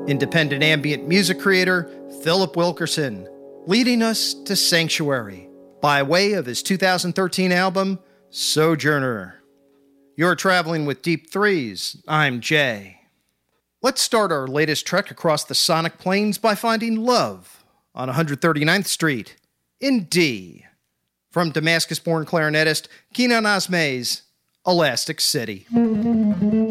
Independent ambient music creator Philip Wilkerson, leading us to Sanctuary by way of his 2013 album, Sojourner. You're traveling with Deep Threes. I'm Jay. Let's start our latest trek across the sonic plains by finding love on 139th Street in D. From Damascus-born clarinetist Kenan Azmeh's Elastic City.